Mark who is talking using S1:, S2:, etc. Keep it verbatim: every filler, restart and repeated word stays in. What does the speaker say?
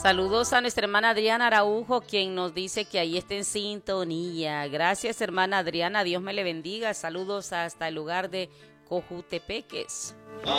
S1: Saludos a nuestra hermana Adriana Araujo, quien nos dice que ahí está en sintonía. Gracias, hermana Adriana, Dios me le bendiga. Saludos hasta el lugar de Cojutepeques.